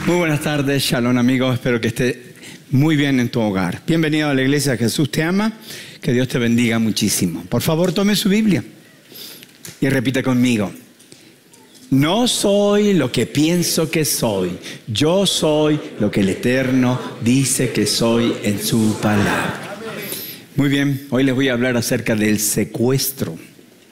Muy buenas tardes, Shalom amigos, espero que esté muy bien en tu hogar. Bienvenido a la iglesia, Jesús te ama, que Dios te bendiga muchísimo. Por favor, tome su Biblia y repita conmigo. No soy lo que pienso que soy, yo soy lo que el Eterno dice que soy en su palabra. Muy bien, hoy les voy a hablar acerca del secuestro.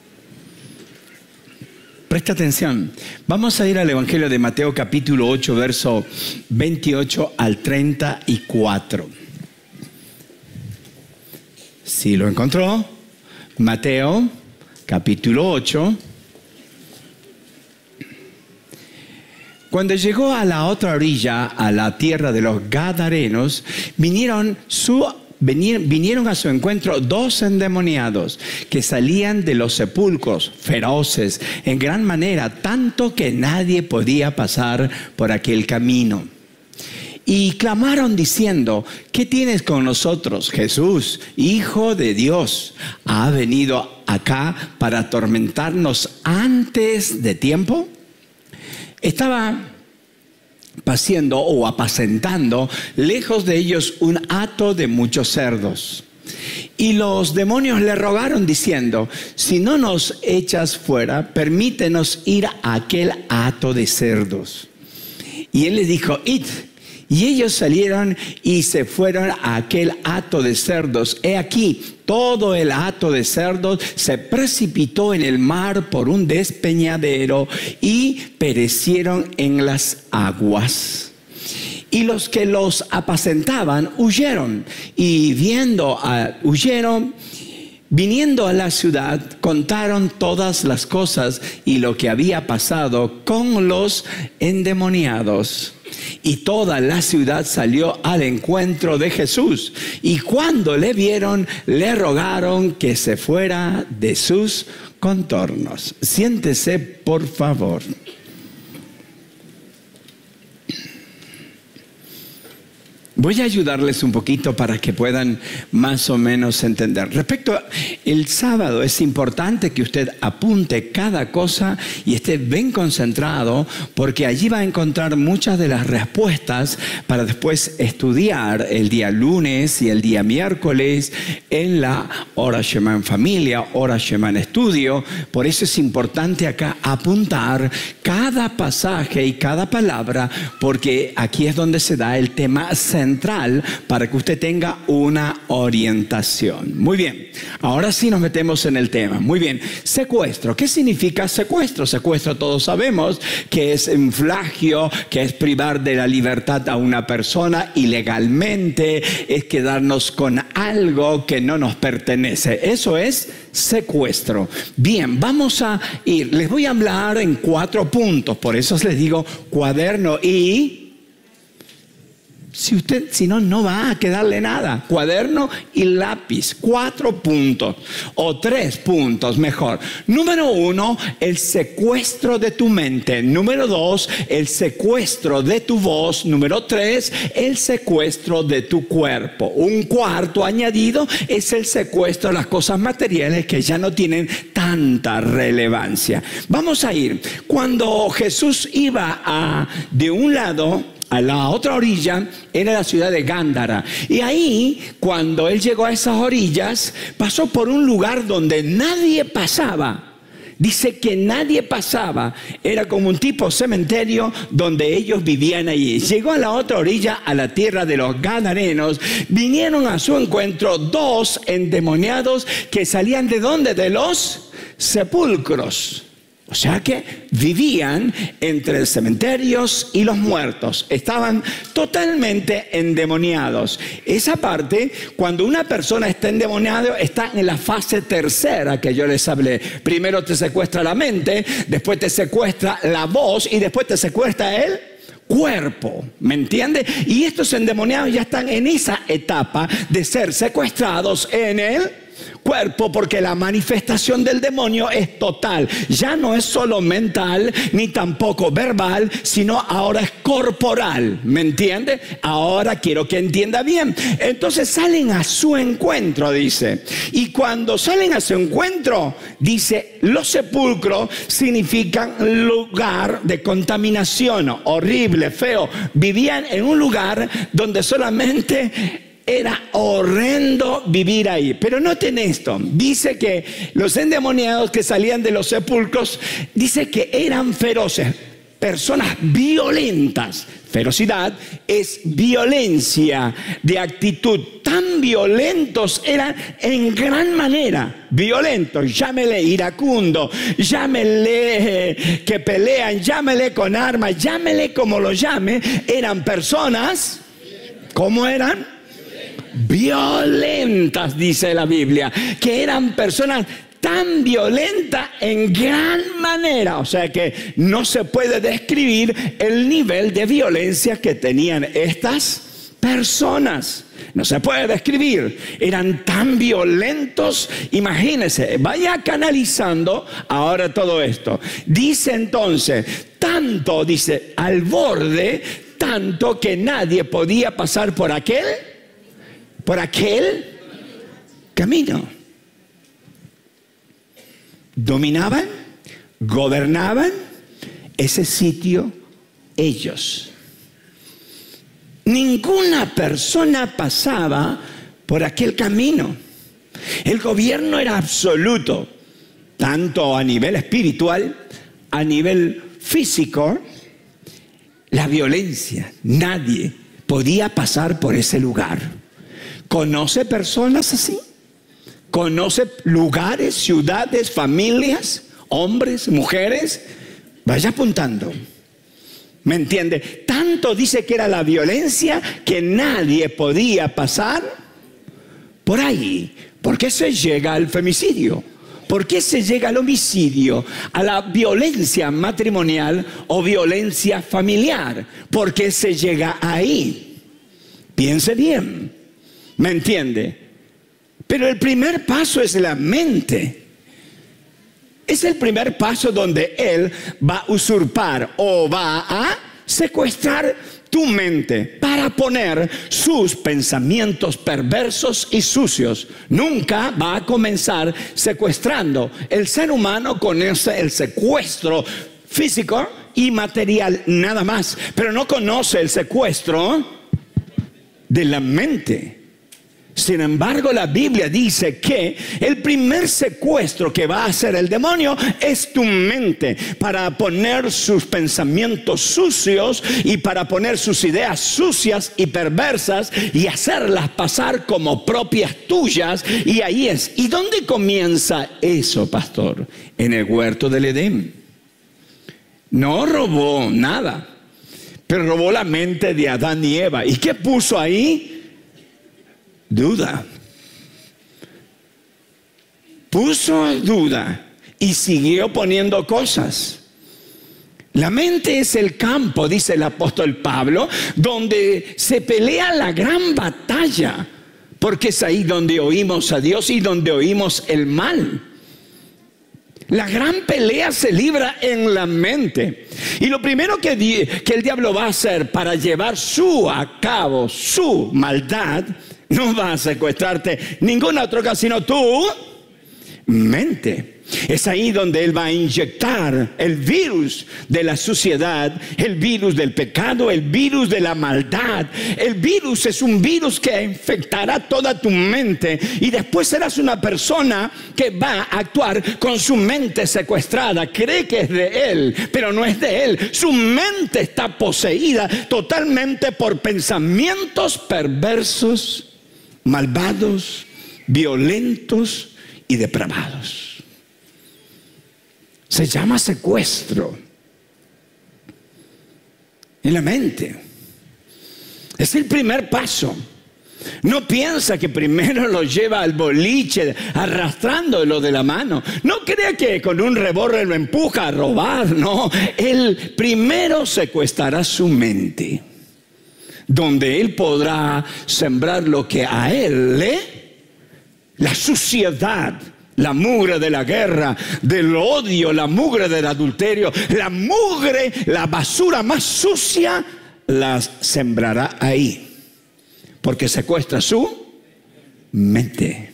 Presta atención, vamos a ir al Evangelio de Mateo capítulo 8, verso 28 al 34. ¿Sí lo encontró? Mateo capítulo 8. Cuando llegó a la otra orilla, a la tierra de los Gadarenos, vinieron a su encuentro 2 endemoniados que salían de los sepulcros, feroces, en gran manera, tanto que nadie podía pasar por aquel camino. Y clamaron diciendo: ¿qué tienes con nosotros, Jesús, Hijo de Dios? ¿Ha venido acá para atormentarnos antes de tiempo? Estaba paciendo o apacentando lejos de ellos un hato de muchos cerdos. Y los demonios le rogaron diciendo: si no nos echas fuera, permítenos ir a aquel hato de cerdos. Y él les dijo: id. Y ellos salieron y se fueron a aquel hato de cerdos. He aquí, todo el hato de cerdos se precipitó en el mar por un despeñadero y perecieron en las aguas. Y los que los apacentaban huyeron, y huyeron. Viniendo a la ciudad, contaron todas las cosas y lo que había pasado con los endemoniados. Y toda la ciudad salió al encuentro de Jesús. Y cuando le vieron, le rogaron que se fuera de sus contornos. Siéntese, por favor. Voy a ayudarles un poquito para que puedan más o menos entender. Respecto al sábado, es importante que usted apunte cada cosa y esté bien concentrado, porque allí va a encontrar muchas de las respuestas para después estudiar el día lunes y el día miércoles en la Hora Shema en familia, Hora Shema en estudio. Por eso es importante acá apuntar cada pasaje y cada palabra, porque aquí es donde se da el tema central para que usted tenga una orientación. Muy bien, ahora sí nos metemos en el tema. Muy bien, secuestro. ¿Qué significa secuestro? Secuestro, todos sabemos que es un flagio, que es privar de la libertad a una persona ilegalmente, es quedarnos con algo que no nos pertenece. Eso es secuestro. Bien, vamos a ir. Les voy a hablar en 4 puntos, por eso les digo cuaderno y... Si no, no va a quedarle nada. Cuaderno y lápiz. 4 puntos. O 3 puntos, mejor. Número 1, el secuestro de tu mente. Número 2, el secuestro de tu voz. Número 3, el secuestro de tu cuerpo. Un cuarto añadido es el secuestro de las cosas materiales que ya no tienen tanta relevancia. Vamos a ir. Cuando Jesús iba de un lado a la otra orilla, era la ciudad de Gándara. Y ahí, cuando él llegó a esas orillas, pasó por un lugar donde nadie pasaba. Dice que nadie pasaba. Era como un tipo cementerio donde ellos vivían allí. Llegó a la otra orilla, a la tierra de los Gadarenos. Vinieron a su encuentro 2 endemoniados que salían ¿de dónde? De los sepulcros. O sea que vivían entre cementerios y los muertos. Estaban totalmente endemoniados. Esa parte, cuando una persona está endemoniada, está en la fase tercera que yo les hablé. Primero te secuestra la mente, después te secuestra la voz y después te secuestra el cuerpo. ¿Me entiende? Y estos endemoniados ya están en esa etapa de ser secuestrados en el cuerpo, porque la manifestación del demonio es total. Ya no es solo mental, ni tampoco verbal, sino ahora es corporal. ¿Me entiende? Ahora quiero que entienda bien. Entonces salen a su encuentro, dice. Y cuando salen a su encuentro, dice, los sepulcros significan lugar de contaminación, horrible, feo. Vivían en un lugar donde solamente era horrendo vivir ahí. Pero noten esto, dice que los endemoniados que salían de los sepulcros, dice que eran feroces, personas violentas. Ferocidad es violencia de actitud. Tan violentos eran en gran manera. Violentos, llámele iracundo, llámele que pelean, llámele con armas, llámele como lo llame. Eran personas, ¿cómo eran? Violentas, dice la Biblia, que eran personas tan violentas en gran manera, o sea que no se puede describir el nivel de violencia que tenían estas personas. No se puede describir. Eran tan violentos. Imagínense, vaya canalizando ahora todo esto. Dice entonces, tanto, dice, al borde, tanto que nadie podía pasar por aquel camino. Dominaban, gobernaban ese sitio ellos. Ninguna persona pasaba por aquel camino. El gobierno era absoluto, tanto a nivel espiritual, a nivel físico. La violencia, nadie podía pasar por ese lugar. ¿Conoce personas así? ¿Conoce lugares, ciudades, familias, hombres, mujeres? Vaya apuntando. ¿Me entiende? Tanto dice que era la violencia que nadie podía pasar por ahí. ¿Por qué se llega al femicidio? ¿Por qué se llega al homicidio? A la violencia matrimonial o violencia familiar. ¿Por qué se llega ahí? Piense bien. ¿Me entiende? Pero el primer paso es la mente. Es el primer paso donde Él va a usurpar o va a secuestrar tu mente para poner sus pensamientos perversos y sucios. Nunca va a comenzar secuestrando. El ser humano conoce el secuestro físico y material nada más, pero no conoce el secuestro de la mente. Sin embargo, la Biblia dice que el primer secuestro que va a hacer el demonio es tu mente, para poner sus pensamientos sucios y para poner sus ideas sucias y perversas y hacerlas pasar como propias tuyas. Y ahí es. ¿Y dónde comienza eso, pastor? En el huerto del Edén. No robó nada, pero robó la mente de Adán y Eva. ¿Y qué puso ahí? Duda. Puso duda y siguió poniendo cosas. La mente es el campo, dice el apóstol Pablo, donde se pelea la gran batalla, porque es ahí donde oímos a Dios y donde oímos el mal. La gran pelea se libra en la mente. Y lo primero que el diablo va a hacer para llevar a cabo su maldad, no va a secuestrarte ninguna otra cosa sino tu mente. Es ahí donde él va a inyectar el virus de la suciedad, el virus del pecado, el virus de la maldad. El virus es un virus que infectará toda tu mente y después serás una persona que va a actuar con su mente secuestrada. Cree que es de él, pero no es de él. Su mente está poseída totalmente por pensamientos perversos, malvados, violentos y depravados. Se llama secuestro en la mente. Es el primer paso. No piensa que primero lo lleva al boliche arrastrándolo de la mano. No crea que con un revólver lo empuja a robar. No, él primero secuestrará su mente, donde él podrá sembrar lo que a él la suciedad, la mugre de la guerra, del odio, la mugre del adulterio, la mugre, la basura más sucia, la sembrará ahí. Porque secuestra su mente.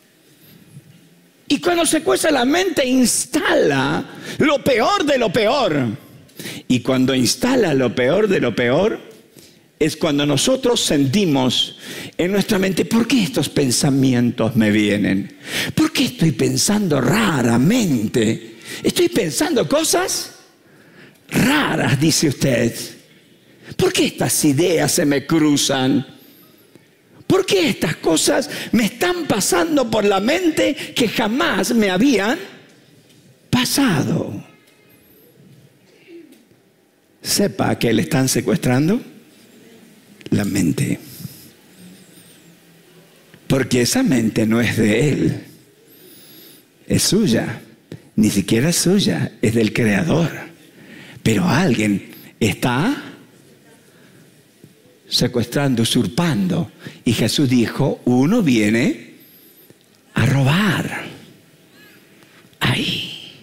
Y cuando secuestra la mente, instala lo peor de lo peor. Y cuando instala lo peor de lo peor, es cuando nosotros sentimos en nuestra mente: ¿por qué estos pensamientos me vienen? ¿Por qué estoy pensando raramente? Estoy pensando cosas raras, dice usted. ¿Por qué estas ideas se me cruzan? ¿Por qué estas cosas me están pasando por la mente que jamás me habían pasado? Sepa que le están secuestrando la mente. Porque esa mente no es de él. Es suya. Ni siquiera es suya. Es del Creador. Pero alguien está secuestrando, usurpando. Y Jesús dijo: uno viene a robar. Ahí.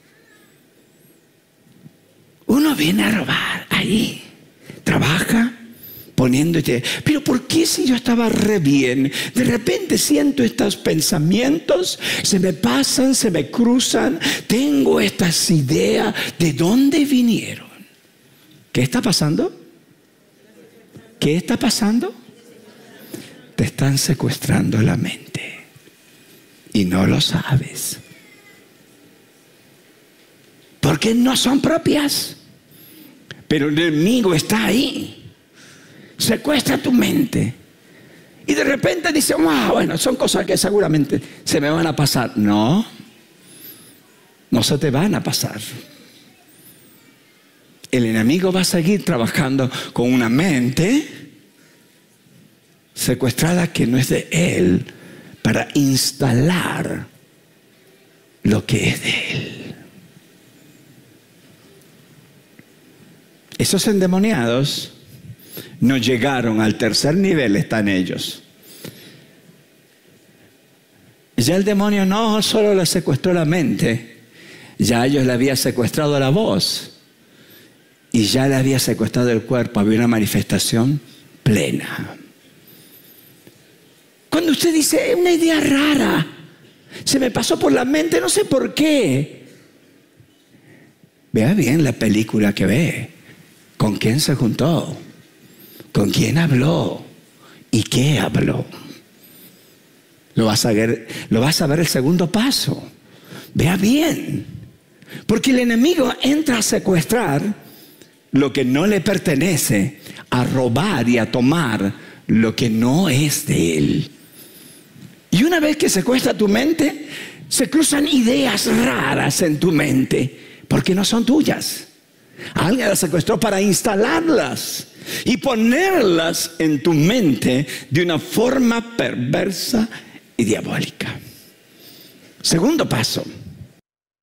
Uno viene a robar. Ahí. Trabaja poniéndote: pero ¿por qué si yo estaba re bien? De repente siento estos pensamientos, se me pasan, se me cruzan, tengo estas ideas. ¿De dónde vinieron? ¿Qué está pasando? ¿Qué está pasando? Te están secuestrando la mente y no lo sabes. Porque no son propias. Pero el enemigo está ahí. Secuestra tu mente. Y de repente dice: bueno, son cosas que seguramente se me van a pasar. No, no se te van a pasar. El enemigo va a seguir trabajando con una mente secuestrada que no es de él, para instalar lo que es de él. Esos endemoniados no llegaron al tercer nivel, están ellos. Ya el demonio no solo le secuestró la mente, ya a ellos le había secuestrado la voz. Y ya le había secuestrado el cuerpo. Había una manifestación plena. Cuando usted dice: una idea rara, se me pasó por la mente, no sé por qué. Vea bien la película que ve. ¿Con quién se juntó? ¿Con quién habló? ¿Y qué habló? Lo vas a ver el segundo paso. Vea bien. Porque el enemigo entra a secuestrar lo que no le pertenece, a robar y a tomar lo que no es de él. Y una vez que secuestra tu mente, se cruzan ideas raras en tu mente, porque no son tuyas. Alguien las secuestró para instalarlas y ponerlas en tu mente de una forma perversa y diabólica. Segundo paso: